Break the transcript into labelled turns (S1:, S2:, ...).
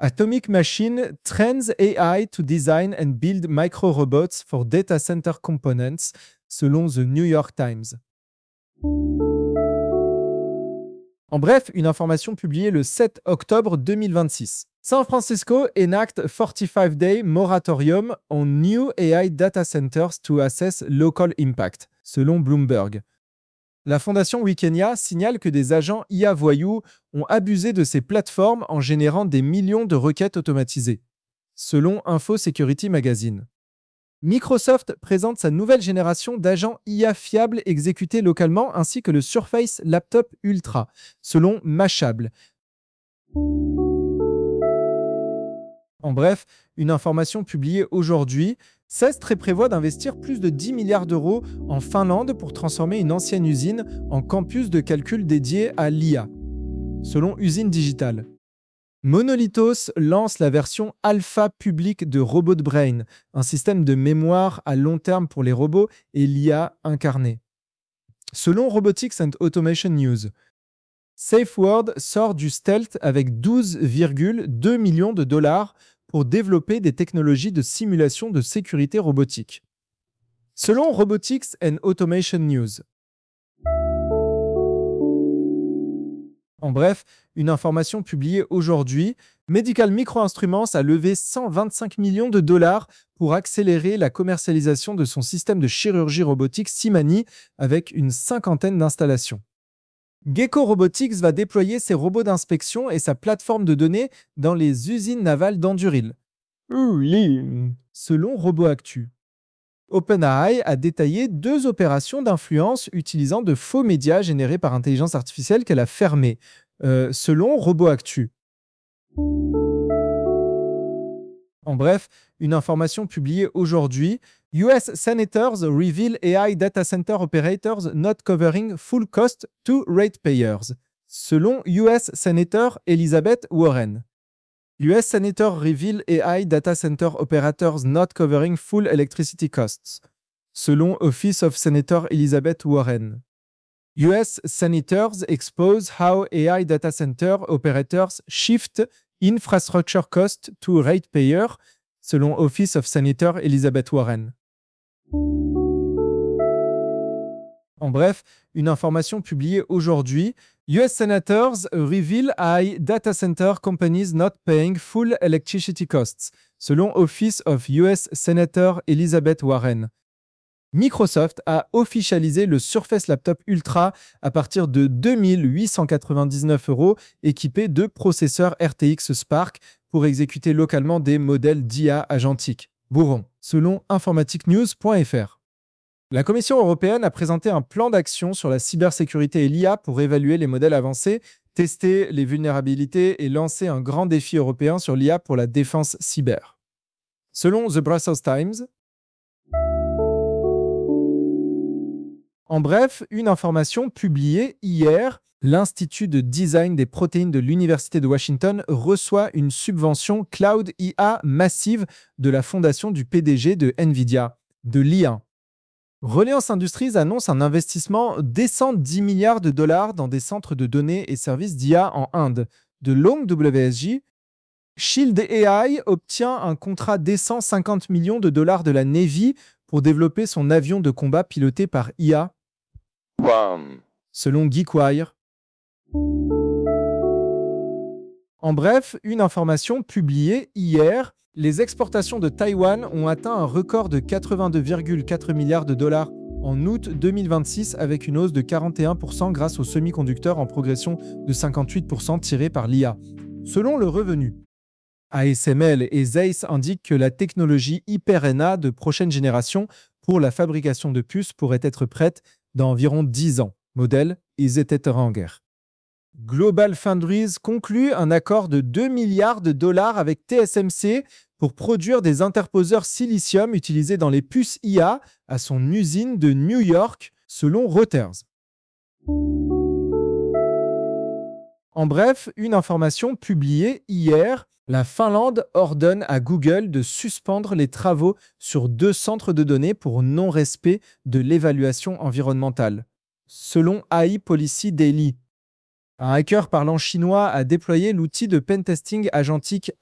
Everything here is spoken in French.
S1: Atomic Machine trains AI to design and build micro-robots for data center components, selon The New York Times. En bref, une information publiée le 7 octobre 2026. San Francisco enacts 45-day moratorium on new AI data centers to assess local impact, selon Bloomberg. La fondation Wikenia signale que des agents IA voyous ont abusé de ces plateformes en générant des millions de requêtes automatisées, selon Info Security Magazine. Microsoft présente sa nouvelle génération d'agents IA fiables exécutés localement ainsi que le Surface Laptop Ultra, selon Mashable. En bref, une information publiée aujourd'hui, Cestre prévoit d'investir plus de 10 milliards d'euros en Finlande pour transformer une ancienne usine en campus de calcul dédié à l'IA, selon Usine Digitale. Monolithos lance la version alpha publique de Robot Brain, un système de mémoire à long terme pour les robots et l'IA incarnée. Selon Robotics and Automation News, SafeWord sort du stealth avec 12,2 millions de dollars pour développer des technologies de simulation de sécurité robotique. Selon Robotics and Automation News. En bref, une information publiée aujourd'hui, Medical Microinstruments a levé 125 millions de dollars pour accélérer la commercialisation de son système de chirurgie robotique Simani avec une 50aine d'installations. Gecko Robotics va déployer ses robots d'inspection et sa plateforme de données dans les usines navales d'Anduril. Selon RoboActu. OpenAI a détaillé 2 opérations d'influence utilisant de faux médias générés par intelligence artificielle qu'elle a fermés, selon RoboActu. En bref, une information publiée aujourd'hui, US Senators reveal AI data center operators not covering full cost to ratepayers, selon US Senator Elizabeth Warren. US Senator reveal AI data center operators not covering full electricity costs, selon Office of Senator Elizabeth Warren. US Senators expose how AI data center operators shift infrastructure cost to ratepayer, selon Office of Senator Elizabeth Warren. En bref, une information publiée aujourd'hui, US Senators reveal AI data center companies not paying full electricity costs, selon Office of US Senator Elizabeth Warren. Microsoft a officialisé le Surface Laptop Ultra à partir de 2 899 €, équipé de processeurs RTX Spark pour exécuter localement des modèles d'IA agentiques. Bourron, selon informaticnews.fr. La Commission européenne a présenté un plan d'action sur la cybersécurité et l'IA pour évaluer les modèles avancés, tester les vulnérabilités et lancer un grand défi européen sur l'IA pour la défense cyber. Selon The Brussels Times, en bref, une information publiée hier, l'Institut de design des protéines de l'Université de Washington reçoit une subvention Cloud IA massive de la fondation du PDG de NVIDIA, de l'IA. Reliance Industries annonce un investissement décent 10 milliards de dollars dans des centres de données et services d'IA en Inde. De Long WSJ, Shield AI obtient un contrat décent 50 millions de dollars de la Navy pour développer son avion de combat piloté par IA. Selon GeekWire. En bref, une information publiée hier, les exportations de Taïwan ont atteint un record de 82,4 milliards de dollars en août 2026 avec une hausse de 41% grâce aux semi-conducteurs en progression de 58% tirés par l'IA. Selon le revenu, ASML et Zeiss indiquent que la technologie Hyper-NA de prochaine génération pour la fabrication de puces pourrait être prête dans environ 10 ans. Modèle Izeteranger. Global Foundries conclut un accord de 2 milliards de dollars avec TSMC pour produire des interposeurs silicium utilisés dans les puces IA à son usine de New York, selon Reuters. En bref, une information publiée hier, la Finlande ordonne à Google de suspendre les travaux sur 2 centres de données pour non-respect de l'évaluation environnementale, selon AI Policy Daily. Un hacker parlant chinois a déployé l'outil de pentesting agentique